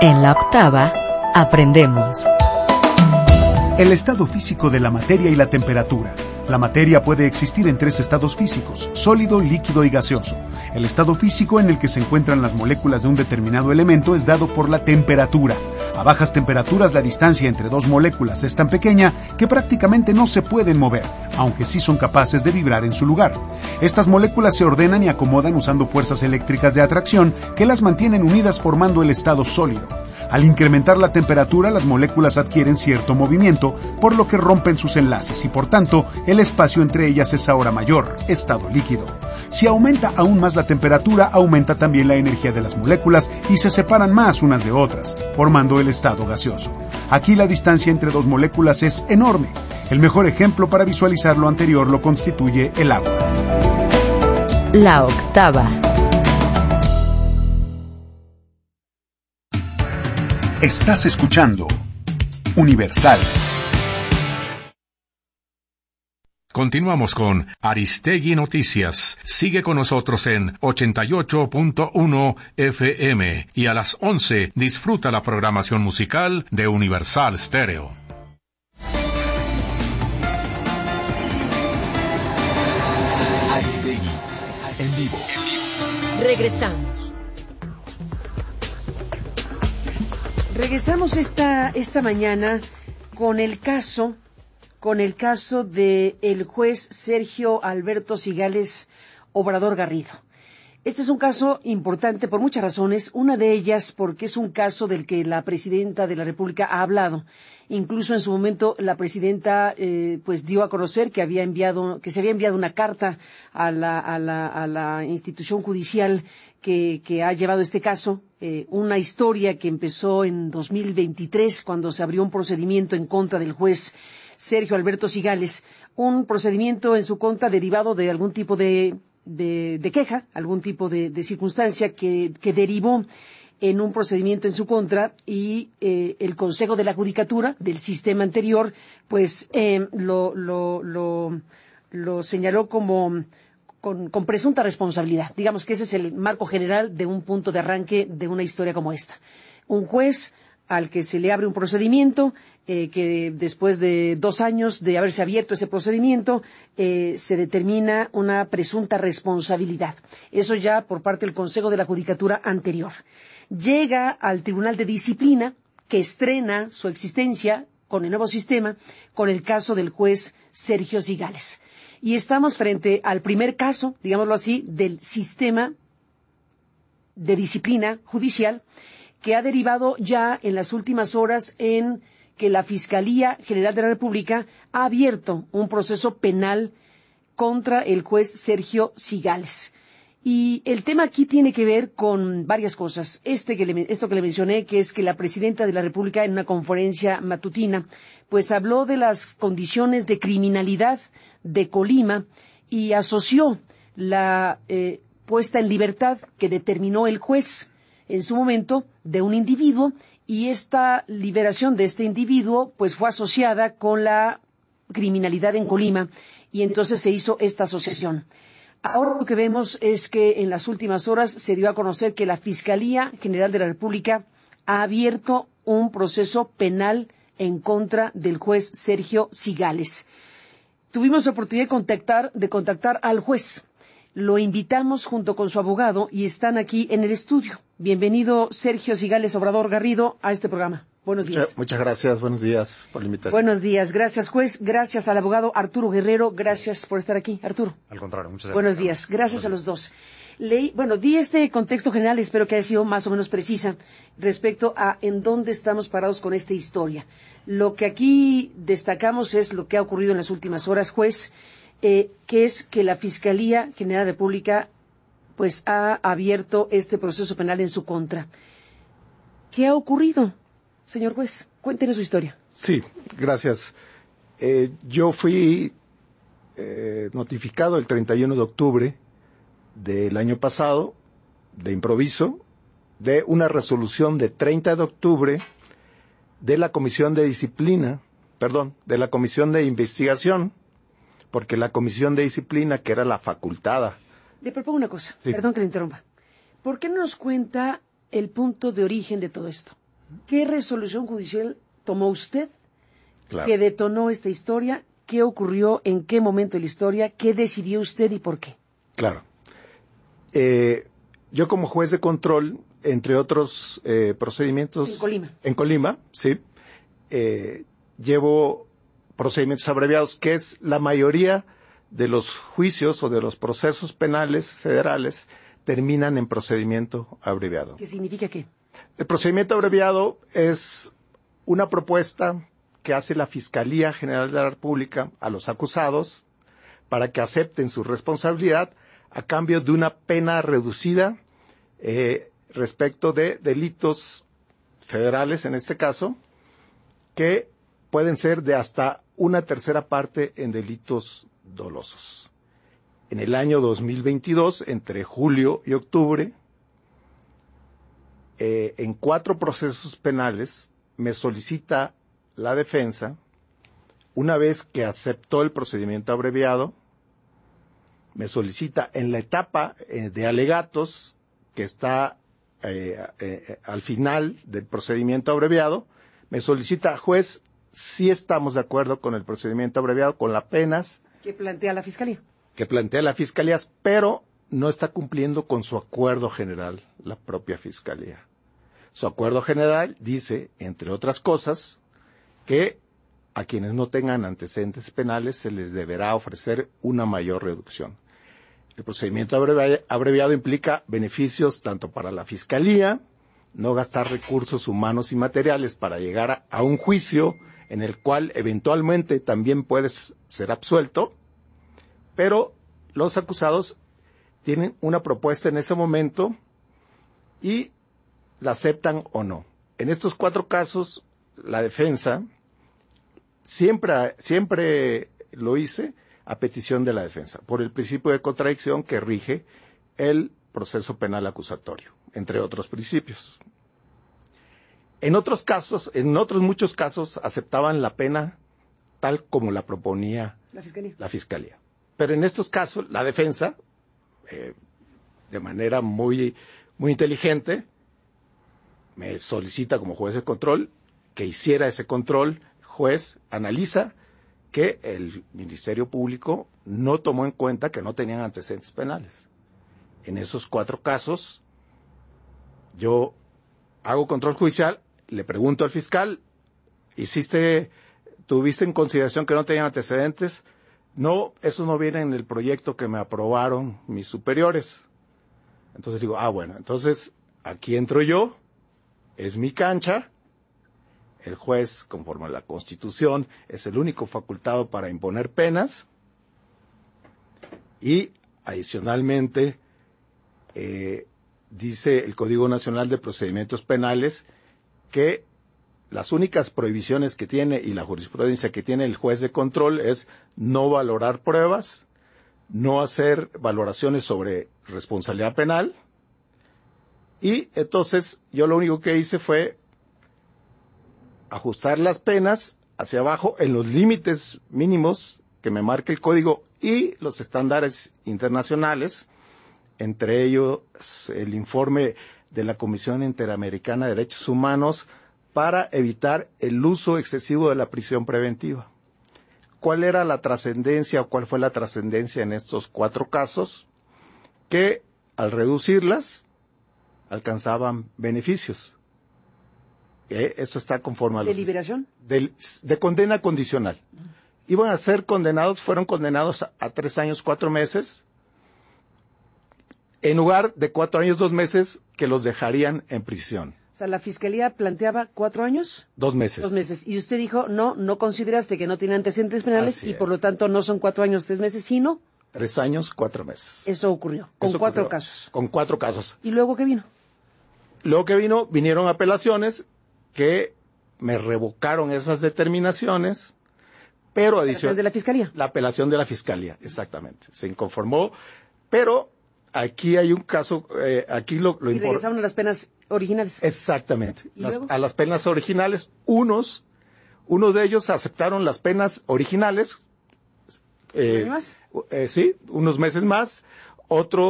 En la octava, aprendemos. El estado físico de la materia y la temperatura. La materia puede existir en tres estados físicos: sólido, líquido y gaseoso. El estado físico en el que se encuentran las moléculas de un determinado elemento es dado por la temperatura. A bajas temperaturas, la distancia entre dos moléculas es tan pequeña que prácticamente no se pueden mover, aunque sí son capaces de vibrar en su lugar. Estas moléculas se ordenan y acomodan usando fuerzas eléctricas de atracción que las mantienen unidas formando el estado sólido. Al incrementar la temperatura, las moléculas adquieren cierto movimiento, por lo que rompen sus enlaces y por tanto el espacio entre ellas es ahora mayor, estado líquido. Si aumenta aún más la temperatura, aumenta también la energía de las moléculas y se separan más unas de otras, formando el estado gaseoso. Aquí la distancia entre dos moléculas es enorme. El mejor ejemplo para visualizar lo anterior lo constituye el agua. La octava. Estás escuchando Universal. Continuamos con Aristegui Noticias. Sigue con nosotros en 88.1 FM y a las 11 disfruta la programación musical de Universal Stereo. Aristegui en vivo. Regresamos esta mañana con el caso de el juez Sergio Alberto Cigales Obrador Garrido. Este es un caso importante por muchas razones, una de ellas porque es un caso del que la presidenta de la República ha hablado. Incluso en su momento la presidenta pues dio a conocer que se había enviado una carta a la institución judicial que ha llevado este caso, una historia que empezó en 2023 cuando se abrió un procedimiento en contra del juez Sergio Alberto Cigales, un procedimiento en su contra derivado de algún tipo de queja, algún tipo de circunstancia que derivó en un procedimiento en su contra y el Consejo de la Judicatura del sistema anterior pues lo señaló como con presunta responsabilidad. Digamos que ese es el marco general de un punto de arranque de una historia como esta. Un juez al que se le abre un procedimiento, que después de 2 años de haberse abierto ese procedimiento, se determina una presunta responsabilidad. Eso ya por parte del Consejo de la Judicatura anterior. Llega al Tribunal de Disciplina, que estrena su existencia con el nuevo sistema, con el caso del juez Sergio Cigales. Y estamos frente al primer caso, digámoslo así, del sistema de disciplina judicial, que ha derivado ya en las últimas horas en que la Fiscalía General de la República ha abierto un proceso penal contra el juez Sergio Cigales. Y el tema aquí tiene que ver con varias cosas. Esto que le mencioné, que es que la Presidenta de la República en una conferencia matutina, pues habló de las condiciones de criminalidad de Colima y asoció la puesta en libertad que determinó el juez en su momento de un individuo, y esta liberación de este individuo pues fue asociada con la criminalidad en Colima y entonces se hizo esta asociación. Ahora lo que vemos es que en las últimas horas se dio a conocer que la Fiscalía General de la República ha abierto un proceso penal en contra del juez Sergio Cigales. Tuvimos la oportunidad de contactar al juez. Lo invitamos junto con su abogado y están aquí en el estudio. Bienvenido, Sergio Cigales Obrador Garrido, a este programa. Buenos días. Muchas gracias, buenos días por la invitación. Buenos días, gracias juez, gracias al abogado Arturo Guerrero, gracias por estar aquí, Arturo. Al contrario, muchas gracias. Buenos días, gracias a los dos. Di este contexto general, espero que haya sido más o menos precisa respecto a en dónde estamos parados con esta historia. Lo que aquí destacamos es lo que ha ocurrido en las últimas horas, juez, que es que la Fiscalía General de la República pues ha abierto este proceso penal en su contra. ¿Qué ha ocurrido, señor juez? Cuéntenos su historia. Sí, gracias. Yo fui notificado el 31 de octubre del año pasado, de improviso, de una resolución de 30 de octubre de la Comisión de Disciplina, de la Comisión de Investigación, porque la Comisión de Disciplina, que era la facultada. Le propongo una cosa, sí. Perdón que le interrumpa. ¿Por qué no nos cuenta el punto de origen de todo esto? ¿Qué resolución judicial tomó usted Claro. que detonó esta historia? ¿Qué ocurrió? ¿En qué momento de la historia? ¿Qué decidió usted y por qué? Claro. Yo como juez de control, entre otros procedimientos... En Colima. En Colima, sí. Llevo procedimientos abreviados, que es la mayoría de los juicios o de los procesos penales federales terminan en procedimiento abreviado. ¿Qué significa qué? El procedimiento abreviado es una propuesta que hace la Fiscalía General de la República a los acusados para que acepten su responsabilidad a cambio de una pena reducida respecto de delitos federales, en este caso, que pueden ser de hasta 1/3 parte en delitos dolosos. En el año 2022, entre julio y octubre, en 4 procesos penales, me solicita la defensa, una vez que aceptó el procedimiento abreviado, me solicita en la etapa de alegatos, que está al final del procedimiento abreviado, me solicita, juez, si estamos de acuerdo con el procedimiento abreviado, con las penas ¿Qué plantea la Fiscalía? que plantea la Fiscalía, pero no está cumpliendo con su acuerdo general, la propia Fiscalía. Su acuerdo general dice, entre otras cosas, que a quienes no tengan antecedentes penales se les deberá ofrecer una mayor reducción. El procedimiento abreviado implica beneficios tanto para la Fiscalía, no gastar recursos humanos y materiales para llegar a un juicio en el cual eventualmente también puedes ser absuelto, pero los acusados tienen una propuesta en ese momento y la aceptan o no. En estos 4 casos, la defensa siempre lo hice a petición de la defensa, por el principio de contradicción que rige el proceso penal acusatorio, entre otros principios. En otros muchos casos, aceptaban la pena tal como la proponía la Fiscalía. Pero en estos casos, la defensa, de manera muy, muy inteligente, me solicita como juez de control que hiciera ese control. Juez analiza que el Ministerio Público no tomó en cuenta que no tenían antecedentes penales. En esos 4 casos, yo hago control judicial, le pregunto al fiscal, ¿tuviste en consideración que no tenían antecedentes? No, eso no viene en el proyecto que me aprobaron mis superiores. Entonces digo, bueno, entonces aquí entro yo, es mi cancha. El juez, conforme a la Constitución, es el único facultado para imponer penas. Y, adicionalmente, dice el Código Nacional de Procedimientos Penales que las únicas prohibiciones que tiene y la jurisprudencia que tiene el juez de control es no valorar pruebas, no hacer valoraciones sobre responsabilidad penal. Y entonces yo lo único que hice fue ajustar las penas hacia abajo en los límites mínimos que me marca el código y los estándares internacionales, entre ellos el informe de la Comisión Interamericana de Derechos Humanos para evitar el uso excesivo de la prisión preventiva. ¿Cuál era la trascendencia o cuál fue la trascendencia en estos 4 casos? Que al reducirlas alcanzaban beneficios. Esto está conforme a los... ¿De liberación? De condena condicional. Iban a ser condenados, fueron condenados a 3 años, 4 meses, en lugar de 4 años, 2 meses, que los dejarían en prisión. O sea, la Fiscalía planteaba 4 años. 2 meses. 2 meses. Y usted dijo, no consideraste que no tiene antecedentes penales y por lo tanto no son 4 años, 3 meses, sino... 3 años, 4 meses. Eso ocurrió, con 4 casos. Con 4 casos. ¿Y luego qué vino? Luego que vinieron apelaciones que me revocaron esas determinaciones, pero adicional... ¿La apelación de la Fiscalía? La apelación de la Fiscalía, exactamente. Se inconformó, pero aquí hay un caso, aquí lo Y regresaron a las penas originales. Exactamente. ¿Y luego? A las penas originales, uno de ellos aceptaron las penas originales. ¿Un año más? Sí, unos meses más.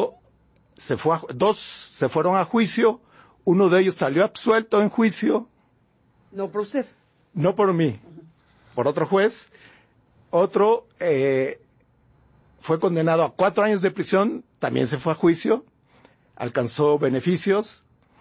Dos se fueron a juicio. Uno de ellos salió absuelto en juicio No por usted. No por mí, por otro juez. Otro fue condenado a 4 años de prisión, también se fue a juicio, alcanzó beneficios.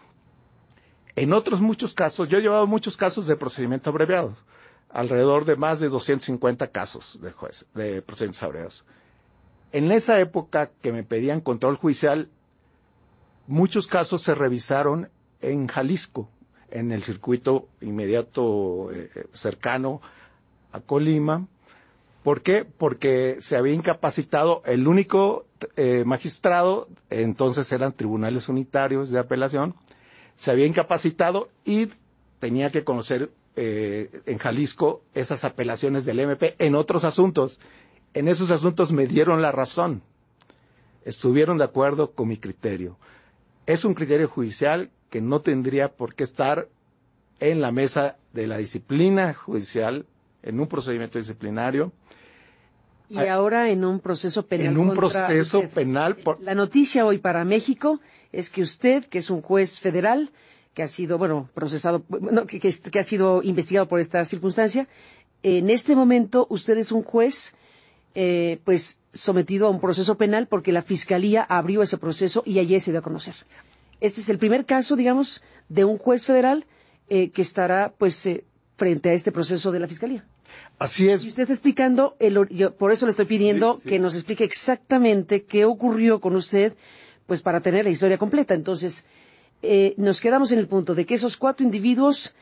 En otros muchos casos, yo he llevado muchos casos de procedimiento abreviado, alrededor de más de 250 casos de procedimientos abreviados. En esa época que me pedían control judicial, muchos casos se revisaron en Jalisco, en el circuito inmediato cercano a Colima. ¿Por qué? Porque se había incapacitado el único magistrado, entonces eran tribunales unitarios de apelación, se había incapacitado y tenía que conocer en Jalisco esas apelaciones del MP en otros asuntos. En esos asuntos me dieron la razón, estuvieron de acuerdo con mi criterio. Es un criterio judicial que no tendría por qué estar en la mesa de la disciplina judicial, en un procedimiento disciplinario. Y ahora en un proceso penal. En un proceso penal. La noticia hoy para México es que usted, que es un juez federal, que ha sido, procesado, que ha sido investigado por esta circunstancia, en este momento usted es un juez, sometido a un proceso penal porque la Fiscalía abrió ese proceso y ayer se dio a conocer. Este es el primer caso, digamos, de un juez federal que estará, frente a este proceso de la Fiscalía. Así es. Y usted está explicando, yo por eso le estoy pidiendo que nos explique exactamente qué ocurrió con usted, para tener la historia completa. Entonces, nos quedamos en el punto de que esos 4 individuos,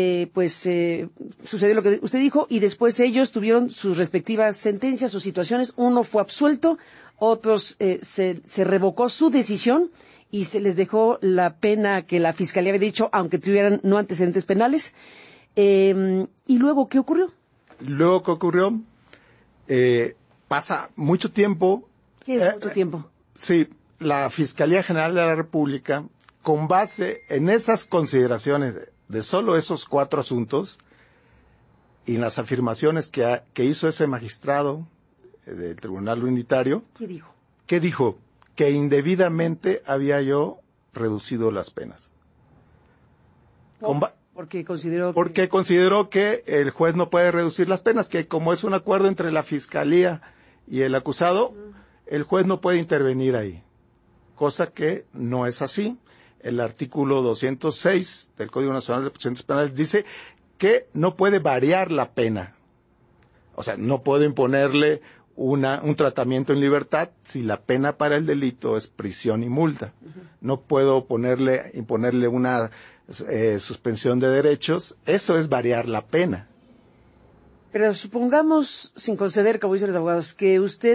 sucedió lo que usted dijo, y después ellos tuvieron sus respectivas sentencias o situaciones. Uno fue absuelto, otros se revocó su decisión y se les dejó la pena que la Fiscalía había dicho, aunque tuvieran no antecedentes penales. ¿Y luego qué ocurrió? Luego que ocurrió, pasa mucho tiempo. ¿Qué es mucho tiempo? Sí, la Fiscalía General de la República, con base en esas consideraciones de solo esos 4 asuntos y en las afirmaciones que hizo ese magistrado del Tribunal Unitario. ¿Qué dijo? ¿Qué dijo? Que indebidamente había yo reducido las penas. Porque consideró que el juez no puede reducir las penas, que como es un acuerdo entre la Fiscalía y el acusado, el juez no puede intervenir ahí. Cosa que no es así. El artículo 206 del Código Nacional de Procedimientos Penales dice que no puede variar la pena. O sea, no puedo imponerle un tratamiento en libertad si la pena para el delito es prisión y multa. No puedo imponerle una suspensión de derechos. Eso es variar la pena. Pero supongamos, sin conceder, como dicen los abogados, que usted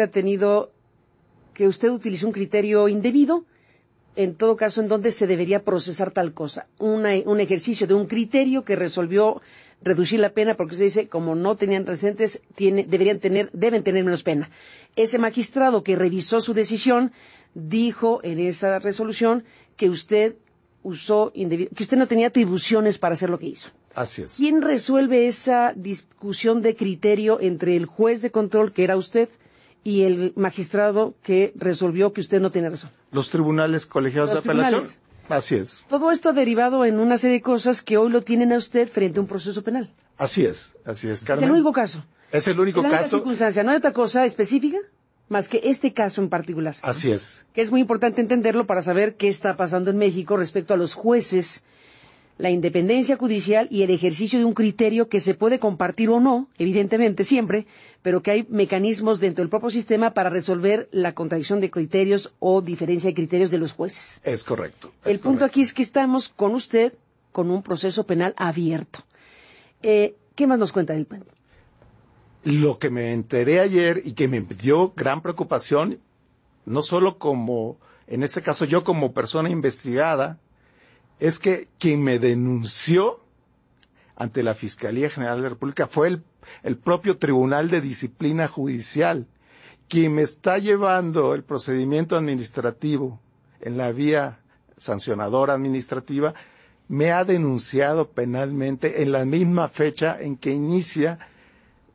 usted utilizó un criterio indebido, en todo caso, ¿en dónde se debería procesar tal cosa? Un ejercicio de un criterio que resolvió reducir la pena porque usted dice, como no tenían antecedentes, deben tener menos pena. Ese magistrado que revisó su decisión dijo en esa resolución que usted que usted no tenía atribuciones para hacer lo que hizo. Así es. ¿Quién resuelve esa discusión de criterio entre el juez de control, que era usted, y el magistrado que resolvió que usted no tenía razón? Los tribunales colegiados de apelación. Así es. Todo esto ha derivado en una serie de cosas que hoy lo tienen a usted frente a un proceso penal. Así es, Carmen. Es el único caso. Es el único caso. Circunstancia, ¿no hay otra cosa específica más que este caso en particular? Así es. Que es muy importante entenderlo para saber qué está pasando en México respecto a los jueces, la independencia judicial y el ejercicio de un criterio que se puede compartir o no, evidentemente siempre, pero que hay mecanismos dentro del propio sistema para resolver la contradicción de criterios o diferencia de criterios de los jueces. Es correcto. El punto aquí es que estamos con usted con un proceso penal abierto. ¿Qué más nos cuenta del plan? Lo que me enteré ayer y que me dio gran preocupación, no solo en este caso yo como persona investigada, es que quien me denunció ante la Fiscalía General de la República fue el propio Tribunal de Disciplina Judicial, quien me está llevando el procedimiento administrativo en la vía sancionadora administrativa, me ha denunciado penalmente en la misma fecha en que inicia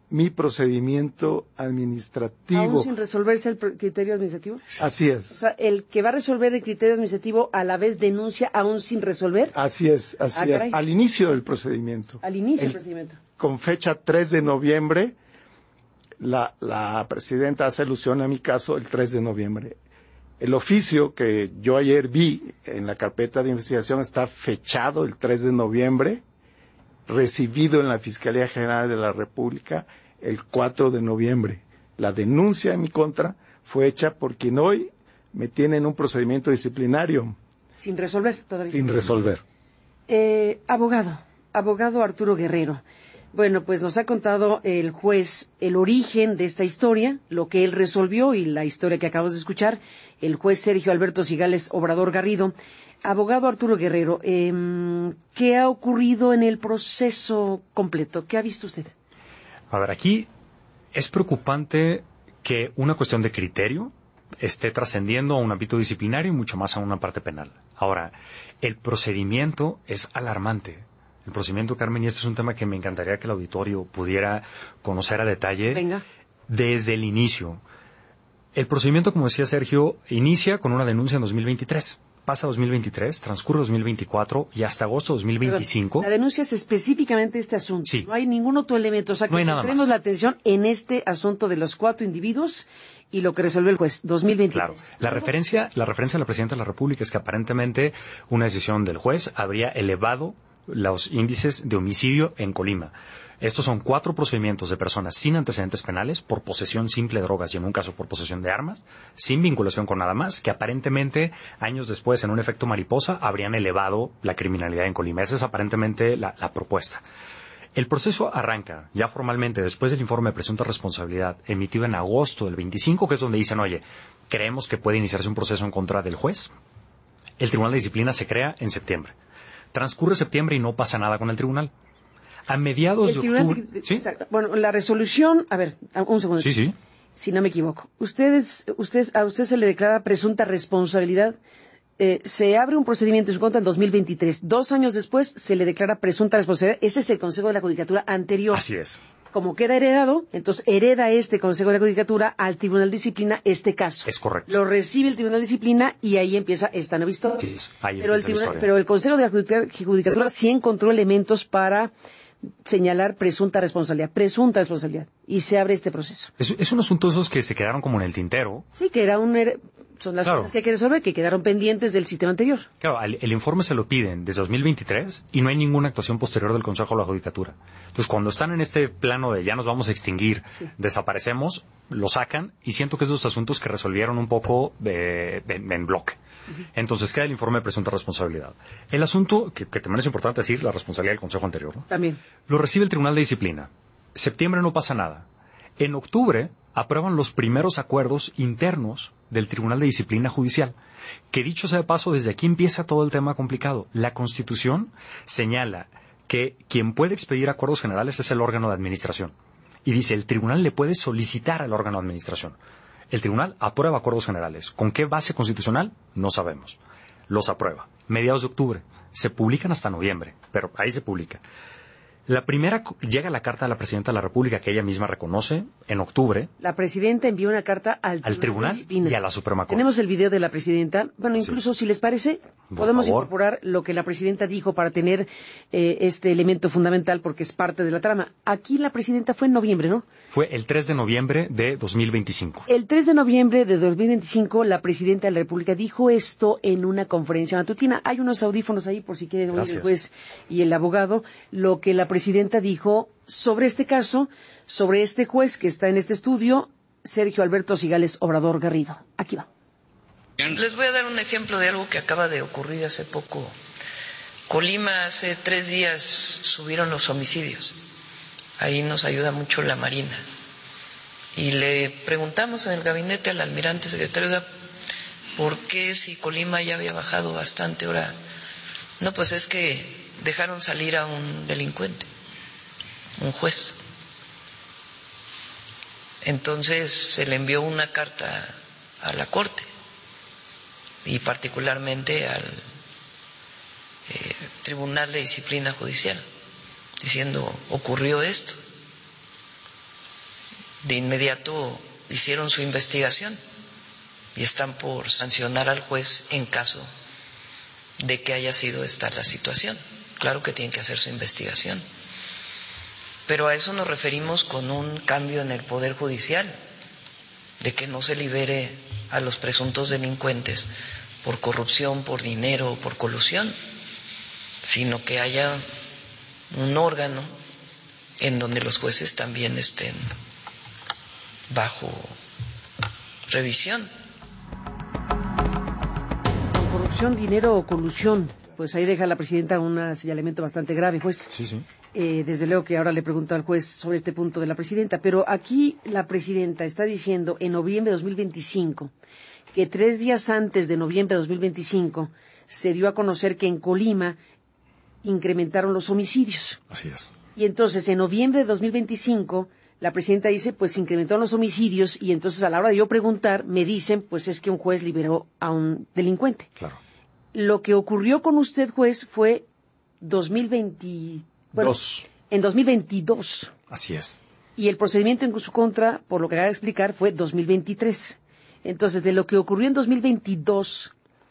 mi procedimiento administrativo. ¿Aún sin resolverse el criterio administrativo? Así es. O sea, el que va a resolver el criterio administrativo a la vez denuncia aún sin resolver. Así es, así es. Al inicio del procedimiento. Al inicio del procedimiento. Con fecha 3 de noviembre, la presidenta hace alusión a mi caso el 3 de noviembre. El oficio que yo ayer vi en la carpeta de investigación está fechado el 3 de noviembre, recibido en la Fiscalía General de la República el 4 de noviembre. La denuncia en mi contra fue hecha por quien hoy me tiene en un procedimiento disciplinario. Sin resolver todavía. Sin resolver. Abogado Arturo Guerrero. Bueno, pues nos ha contado el juez el origen de esta historia, lo que él resolvió y la historia que acabamos de escuchar, el juez Sergio Alberto Cigales Obrador Garrido. Abogado Arturo Guerrero, ¿qué ha ocurrido en el proceso completo? ¿Qué ha visto usted? A ver, aquí es preocupante que una cuestión de criterio esté trascendiendo a un ámbito disciplinario y mucho más a una parte penal. Ahora, el procedimiento es alarmante. El procedimiento, Carmen, y este es un tema que me encantaría que el auditorio pudiera conocer a detalle. Venga. Desde el inicio. El procedimiento, como decía Sergio, inicia con una denuncia en 2023. Pasa 2023, transcurre 2024 y hasta agosto de 2025. La denuncia es específicamente este asunto. Sí. No hay ningún otro elemento. O sea, que no hay nada centremos más. la atención en este asunto de los 4 individuos y lo que resolvió el juez, 2023. Claro. La referencia de la Presidenta de la República es que aparentemente una decisión del juez habría elevado los índices de homicidio en Colima. Estos son 4 procedimientos de personas sin antecedentes penales por posesión simple de drogas y en un caso por posesión de armas, sin vinculación con nada más, que aparentemente años después en un efecto mariposa habrían elevado la criminalidad en Colima. Esa es aparentemente la propuesta. El proceso arranca ya formalmente después del informe de presunta responsabilidad emitido en agosto del 25, que es donde dicen, oye, creemos que puede iniciarse un proceso en contra del juez. El Tribunal de Disciplina se crea en septiembre. Transcurre septiembre y no pasa nada con el tribunal. A mediados de octubre... ¿Sí? Bueno, la resolución... A ver, un segundo. Sí. Si no me equivoco. A usted se le declara presunta responsabilidad. Se abre un procedimiento en su contra en 2023. 2 años después se le declara presunta responsabilidad. Ese es el Consejo de la Judicatura anterior. Así es. Como queda heredado, entonces hereda este Consejo de la Judicatura al Tribunal de Disciplina este caso. Es correcto. Lo recibe el Tribunal de Disciplina y ahí empieza esta nueva historia. Sí, ahí pero el Consejo de la Judicatura sí encontró elementos para señalar presunta responsabilidad, y se abre este proceso. Es un asunto de esos que se quedaron como en el tintero. Sí, que son las cosas que hay que resolver, que quedaron pendientes del sistema anterior. Claro, el informe se lo piden desde 2023 y no hay ninguna actuación posterior del Consejo de la Judicatura. Entonces, cuando están en este plano de ya nos vamos a extinguir, desaparecemos, lo sacan y siento que es de los asuntos que resolvieron un poco en bloque. Entonces queda el informe de presunta responsabilidad. El asunto, que también es importante decir, la responsabilidad del Consejo anterior, ¿no? También. Lo recibe el Tribunal de Disciplina. Septiembre no pasa nada. En octubre aprueban los primeros acuerdos internos del Tribunal de Disciplina Judicial. Que dicho sea de paso, desde aquí empieza todo el tema complicado. La Constitución señala que quien puede expedir acuerdos generales es el órgano de administración. Y dice, el tribunal le puede solicitar al órgano de administración. El tribunal aprueba acuerdos generales. ¿Con qué base constitucional? No sabemos. Los aprueba. Mediados de octubre. Se publican hasta noviembre, pero ahí se publica. La primera llega la carta de la Presidenta de la República, que ella misma reconoce, en octubre. La Presidenta envió una carta al Tribunal y a la Suprema Corte. Tenemos el video de la Presidenta. Bueno, incluso si les parece, podemos incorporar lo que la Presidenta dijo para tener este elemento fundamental, porque es parte de la trama. Aquí la Presidenta fue en noviembre, ¿no? Fue el 3 de noviembre de 2025. El 3 de noviembre de 2025, la Presidenta de la República dijo esto en una conferencia matutina. Hay unos audífonos ahí por si quieren oír el juez y el abogado. Lo que la Presidenta dijo sobre este caso, sobre este juez que está en este estudio, Sergio Alberto Cigales Obrador Garrido. Aquí va. Les voy a dar un ejemplo de algo que acaba de ocurrir hace poco. Colima, hace 3 días subieron los homicidios. Ahí nos ayuda mucho la Marina. Y le preguntamos en el gabinete al almirante secretario, ¿por qué si Colima ya había bajado bastante ahora? No, pues es que dejaron salir a un delincuente, un juez. Entonces se le envió una carta a la Corte y particularmente al Tribunal de Disciplina Judicial, diciendo, ocurrió esto. de inmediato hicieron su investigación y están por sancionar al juez en caso de que haya sido esta la situación. Claro que tienen que hacer su investigación, pero a eso nos referimos con un cambio en el Poder Judicial, de que no se libere a los presuntos delincuentes por corrupción, por dinero o por colusión, sino que haya un órgano en donde los jueces también estén bajo revisión. Corrupción, dinero o colusión. Pues ahí deja la presidenta un señalamiento bastante grave, juez. Sí. Desde luego que ahora le pregunto al juez sobre este punto de la presidenta, pero aquí la presidenta está diciendo en noviembre de 2025 que 3 días antes de noviembre de 2025 se dio a conocer que en Colima incrementaron los homicidios. Así es. Y entonces en noviembre de 2025 la presidenta dice, pues incrementaron los homicidios, y entonces a la hora de yo preguntar me dicen, pues es que un juez liberó a un delincuente. Claro. Lo que ocurrió con usted, juez, fue 2020, bueno, en 2022. Así es. Y el procedimiento en su contra, por lo que acaba de explicar, fue 2023. Entonces, de lo que ocurrió en 2022,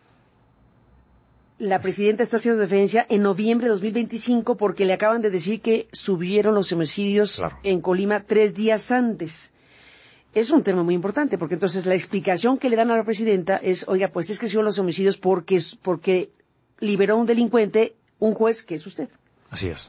la presidenta está haciendo defensa en noviembre de 2025 porque le acaban de decir que subieron los homicidios en Colima 3 días antes. Es un tema muy importante, porque entonces la explicación que le dan a la presidenta es, oiga, pues es que subieron los homicidios porque liberó a un delincuente un juez que es usted. Así es.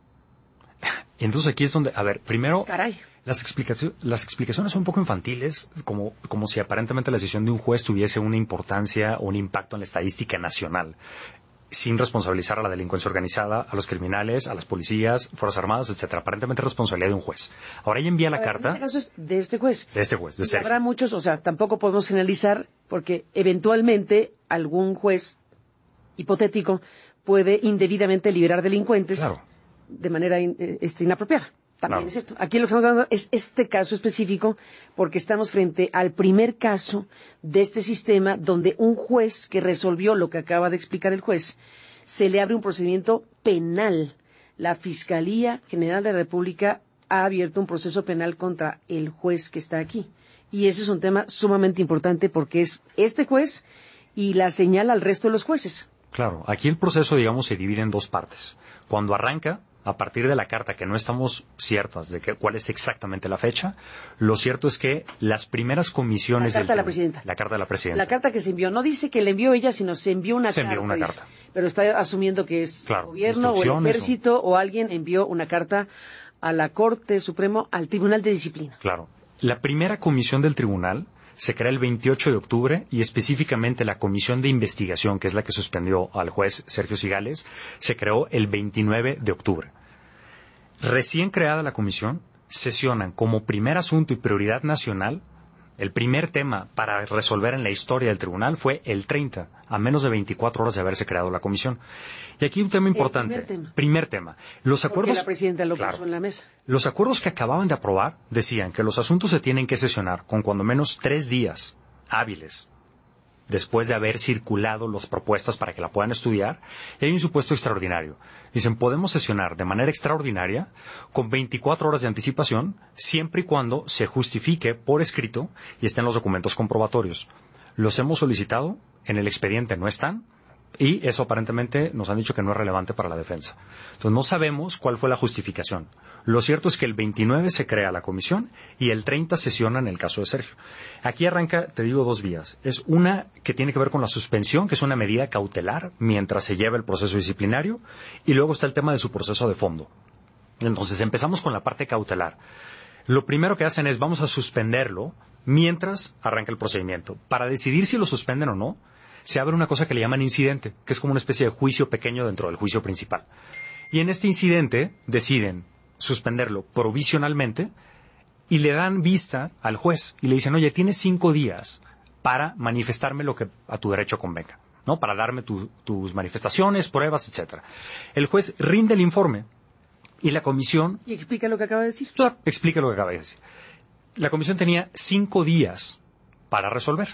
Entonces aquí es donde, a ver, primero, caray, las explicaciones son un poco infantiles, como si aparentemente la decisión de un juez tuviese una importancia o un impacto en la estadística nacional, sin responsabilizar a la delincuencia organizada, a los criminales, a las policías, fuerzas armadas, etcétera. Aparentemente responsabilidad de un juez. Ahora ella envía la carta. En este caso es de este juez. De este juez, de Sergio. Habrá muchos, o sea, tampoco podemos generalizar, porque eventualmente algún juez hipotético puede indebidamente liberar delincuentes de manera inapropiada. También es cierto. Aquí lo que estamos hablando es este caso específico, porque estamos frente al primer caso de este sistema donde un juez que resolvió lo que acaba de explicar el juez, se le abre un procedimiento penal. La Fiscalía General de la República ha abierto un proceso penal contra el juez que está aquí. Y ese es un tema sumamente importante porque es este juez y la señal al resto de los jueces. Claro, aquí el proceso, digamos, se divide en 2 partes. Cuando arranca, a partir de la carta, que no estamos ciertas de cuál es exactamente la fecha, lo cierto es que las primeras comisiones... La carta de la presidenta. La carta de la presidenta. La carta que se envió, no dice que le envió ella, sino se envió una carta. Se envió una carta. Pero está asumiendo que es el gobierno o el ejército o alguien envió una carta a la Corte Suprema, al Tribunal de Disciplina. Claro. La primera comisión del tribunal se crea el 28 de octubre y específicamente la comisión de investigación, que es la que suspendió al juez Sergio Cigales, se creó el 29 de octubre. Recién creada la comisión, sesionan como primer asunto y prioridad nacional. El primer tema para resolver en la historia del tribunal fue el 30, a menos de 24 horas de haberse creado la comisión. Y aquí un tema importante. Primer tema. Los acuerdos, porque la presidenta lo puso en la mesa. Los acuerdos que acababan de aprobar decían que los asuntos se tienen que sesionar con cuando menos 3 días hábiles después de haber circulado las propuestas para que la puedan estudiar, y hay un supuesto extraordinario. Dicen, podemos sesionar de manera extraordinaria con 24 horas de anticipación, siempre y cuando se justifique por escrito y estén los documentos comprobatorios. Los hemos solicitado, en el expediente no están, y eso aparentemente nos han dicho que no es relevante para la defensa. Entonces no sabemos cuál fue la justificación. Lo cierto es que el 29 se crea la comisión y el 30 sesiona en el caso de Sergio. Aquí arranca, te digo, 2 vías. Es una que tiene que ver con la suspensión, que es una medida cautelar mientras se lleva el proceso disciplinario, y luego está el tema de su proceso de fondo. Entonces empezamos con la parte cautelar. Lo primero que hacen es vamos a suspenderlo mientras arranca el procedimiento. Para decidir si lo suspenden o no, se abre una cosa que le llaman incidente, que es como una especie de juicio pequeño dentro del juicio principal. Y en este incidente deciden suspenderlo provisionalmente y le dan vista al juez y le dicen, oye, tienes 5 días para manifestarme lo que a tu derecho convenga, ¿no? Para darme tus manifestaciones, pruebas, etcétera. El juez rinde el informe y la comisión... ¿Y explica lo que acaba de decir? Claro, explica lo que acaba de decir. La comisión tenía 5 días para resolver.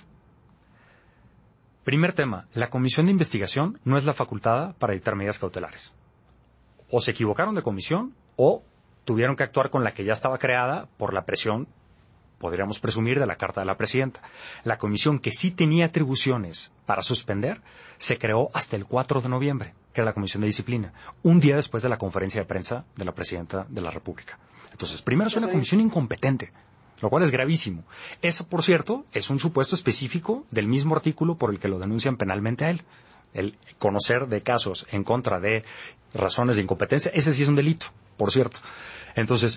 Primer tema, la comisión de investigación no es la facultada para dictar medidas cautelares. O se equivocaron de comisión o tuvieron que actuar con la que ya estaba creada por la presión podríamos presumir de la carta de la presidenta. La comisión que sí tenía atribuciones para suspender se creó hasta el 4 de noviembre, que era la comisión de disciplina, un día después de la conferencia de prensa de la presidenta de la República. Entonces, primero es una comisión incompetente, lo cual es gravísimo. Eso, por cierto, es un supuesto específico del mismo artículo por el que lo denuncian penalmente a él. El conocer de casos en contra de razones de incompetencia, ese sí es un delito, por cierto. Entonces,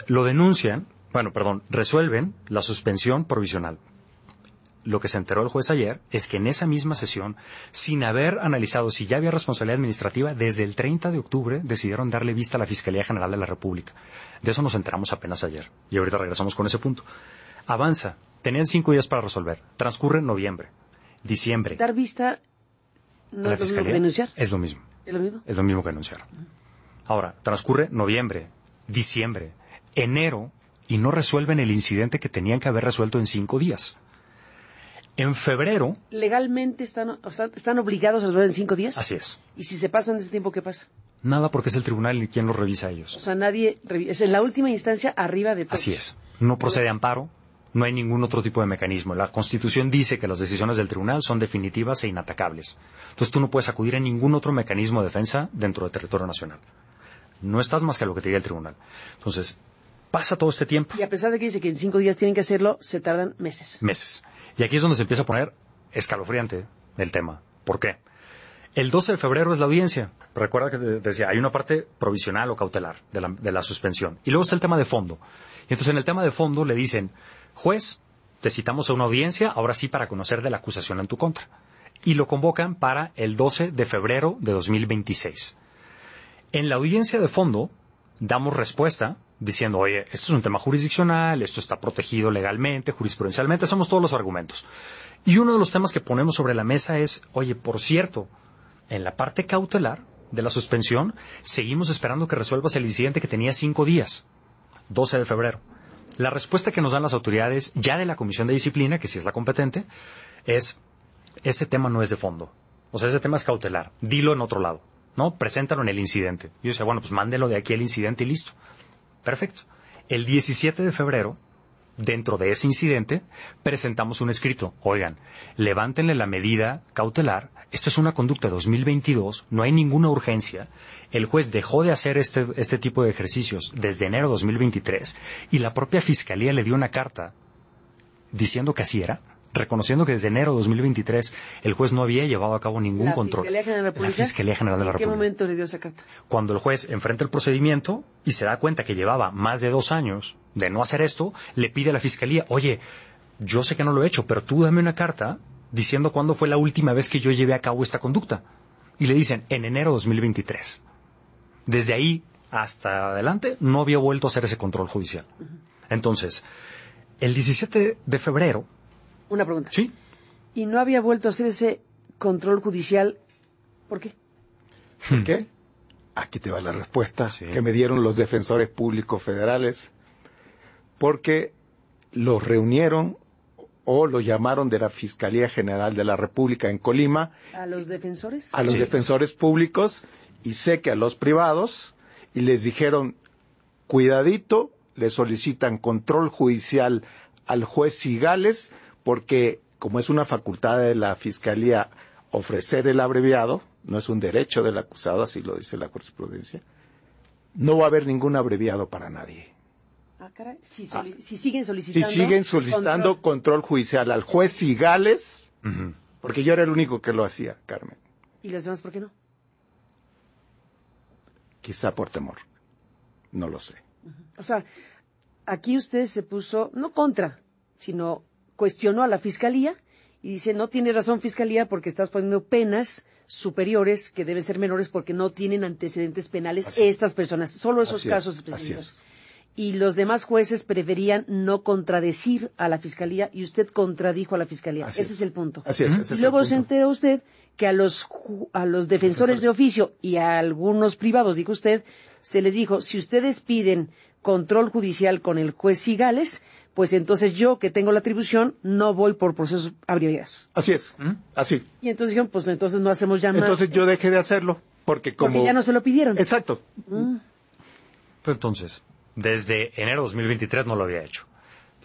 resuelven la suspensión provisional. Lo que se enteró el juez ayer es que en esa misma sesión, sin haber analizado si ya había responsabilidad administrativa, desde el 30 de octubre decidieron darle vista a la Fiscalía General de la República. De eso nos enteramos apenas ayer. Y ahorita regresamos con ese punto. Avanza. Tenían 5 días para resolver. Transcurre noviembre, diciembre. Dar vista no es lo mismo que denunciar. Es lo mismo. ¿Es lo mismo? Es lo mismo que denunciar. Ahora, transcurre noviembre, diciembre, enero, y no resuelven el incidente que tenían que haber resuelto en 5 días. En febrero... ¿Legalmente están obligados a resolver en 5 días? Así es. ¿Y si se pasan de ese tiempo, qué pasa? Nada, porque es el tribunal quien lo revisa a ellos. O sea, nadie es en la última instancia arriba de todos. Así es. No procede amparo, no hay ningún otro tipo de mecanismo. La Constitución dice que las decisiones del tribunal son definitivas e inatacables. Entonces tú no puedes acudir a ningún otro mecanismo de defensa dentro del territorio nacional. No estás más que a lo que te diga el tribunal. Entonces, pasa todo este tiempo. Y a pesar de que dice que en 5 días tienen que hacerlo, se tardan meses. Meses. Y aquí es donde se empieza a poner escalofriante el tema. ¿Por qué? El 12 de febrero es la audiencia. Recuerda que te decía, hay una parte provisional o cautelar de la suspensión. Y luego está el tema de fondo. Y entonces en el tema de fondo le dicen, juez, te citamos a una audiencia, ahora sí para conocer de la acusación en tu contra. Y lo convocan para el 12 de febrero de 2026. En la audiencia de fondo damos respuesta diciendo, oye, esto es un tema jurisdiccional, esto está protegido legalmente, jurisprudencialmente, hacemos todos los argumentos. Y uno de los temas que ponemos sobre la mesa es, oye, por cierto, en la parte cautelar de la suspensión, seguimos esperando que resuelvas el incidente que tenía 5 días, 12 de febrero. La respuesta que nos dan las autoridades, ya de la Comisión de Disciplina, que sí es la competente, es, ese tema no es de fondo. O sea, ese tema es cautelar. Dilo en otro lado, ¿no? Preséntalo en el incidente. Y yo decía, bueno, pues mándelo de aquí al incidente y listo. Perfecto. El 17 de febrero, dentro de ese incidente, presentamos un escrito. Oigan, levántenle la medida cautelar. Esto es una conducta de 2022. No hay ninguna urgencia. El juez dejó de hacer este tipo de ejercicios desde enero de 2023 y la propia Fiscalía le dio una carta diciendo que así era, reconociendo que desde enero de 2023 el juez no había llevado a cabo ningún control. ¿La Fiscalía General de la República? ¿En qué momento le dio esa carta? Cuando el juez enfrenta el procedimiento y se da cuenta que llevaba más de 2 años de no hacer esto, le pide a la Fiscalía, oye, yo sé que no lo he hecho, pero tú dame una carta diciendo cuándo fue la última vez que yo llevé a cabo esta conducta. Y le dicen, en enero de 2023. Desde ahí hasta adelante no había vuelto a hacer ese control judicial. Entonces, el 17 de febrero... Una pregunta. Sí. ¿Y no había vuelto a hacer ese control judicial? ¿Por qué? ¿Por qué? Aquí te va la respuesta que me dieron los defensores públicos federales. Porque los reunieron o los llamaron de la Fiscalía General de la República en Colima. ¿A los defensores? A los defensores públicos, y sé que a los privados, y les dijeron, cuidadito, le solicitan control judicial al juez Cigales, porque como es una facultad de la Fiscalía ofrecer el abreviado, no es un derecho del acusado, así lo dice la jurisprudencia, no va a haber ningún abreviado para nadie. Ah, caray. Si siguen solicitando... Si siguen solicitando control judicial al juez Cigales, porque yo era el único que lo hacía, Carmen. ¿Y los demás por qué no? Quizá por temor. No lo sé. O sea, aquí usted se puso, no contra, sino cuestionó a la Fiscalía y dice, no tiene razón Fiscalía porque estás poniendo penas superiores que deben ser menores porque no tienen antecedentes penales estas personas, solo esos casos específicos. Y los demás jueces preferían no contradecir a la Fiscalía y usted contradijo a la Fiscalía. Ese es el punto. Así es. Y luego se enteró usted que a los defensores de oficio y a algunos privados, dijo usted, se les dijo, si ustedes piden control judicial con el juez Cigales, pues entonces yo, que tengo la atribución, no voy por procesos abreviados. Así es, así. Y entonces dijeron, pues entonces no hacemos ya más. Entonces yo dejé de hacerlo, porque ya no se lo pidieron. Exacto. Pero entonces, desde enero de 2023 no lo había hecho.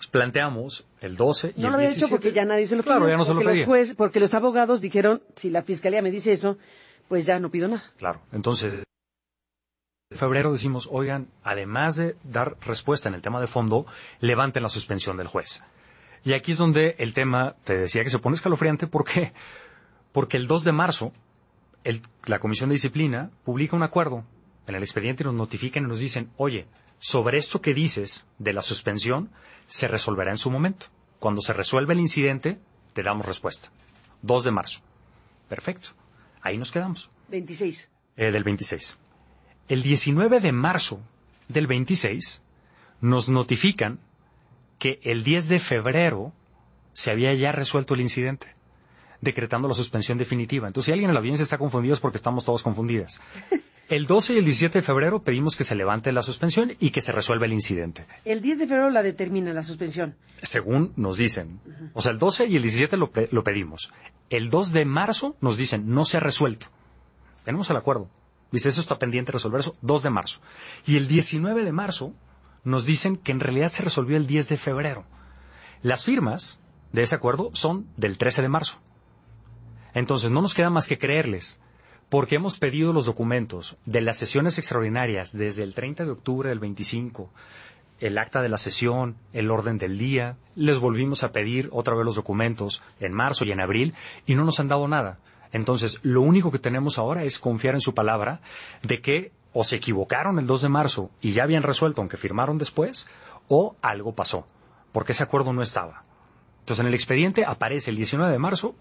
Planteamos el 12 y no el lo había 17. hecho porque ya nadie se lo pidió. Claro, ya no se lo pedía. Porque los abogados dijeron, si la fiscalía me dice eso, pues ya no pido nada. Claro, entonces, en febrero decimos, oigan, además de dar respuesta en el tema de fondo, levanten la suspensión del juez. Y aquí es donde el tema, te decía que se pone escalofriante, ¿por qué? Porque el 2 de marzo, la Comisión de Disciplina publica un acuerdo en el expediente y nos notifican y nos dicen, oye, sobre esto que dices de la suspensión, se resolverá en su momento. Cuando se resuelva el incidente, te damos respuesta. 2 de marzo. Perfecto. Ahí nos quedamos. 26. Del 26. El 19 de marzo del 26 nos notifican que el 10 de febrero se había ya resuelto el incidente, decretando la suspensión definitiva. Entonces, si alguien en la audiencia está confundido es porque estamos todos confundidas. El 12 y el 17 de febrero pedimos que se levante la suspensión y que se resuelva el incidente. El 10 de febrero la determina la suspensión. Según nos dicen. O sea, el 12 y el 17 lo pedimos. El 2 de marzo nos dicen, no se ha resuelto. Tenemos el acuerdo. Dice, eso está pendiente de resolver eso, 2 de marzo. Y el 19 de marzo nos dicen que en realidad se resolvió el 10 de febrero. Las firmas de ese acuerdo son del 13 de marzo. Entonces, no nos queda más que creerles, porque hemos pedido los documentos de las sesiones extraordinarias desde el 30 de octubre del 25, el acta de la sesión, el orden del día. Les volvimos a pedir otra vez los documentos en marzo y en abril y no nos han dado nada. Entonces, lo único que tenemos ahora es confiar en su palabra de que o se equivocaron el 2 de marzo y ya habían resuelto, aunque firmaron después, o algo pasó, porque ese acuerdo no estaba. Entonces, en el expediente aparece el 19 de marzo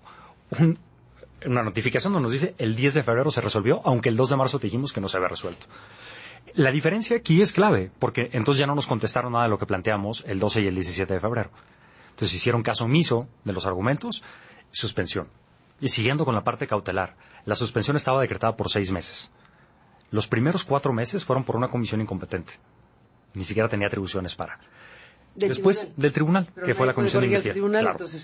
una notificación donde nos dice el 10 de febrero se resolvió, aunque el 2 de marzo dijimos que no se había resuelto. La diferencia aquí es clave, porque entonces ya no nos contestaron nada de lo que planteamos el 12 y el 17 de febrero. Entonces hicieron caso omiso de los argumentos, suspensión. Y siguiendo con la parte cautelar, la suspensión estaba decretada por 6 meses. Los primeros 4 meses fueron por una comisión incompetente. Ni siquiera tenía atribuciones para. Después del tribunal, que fue la comisión de investigación. Claro.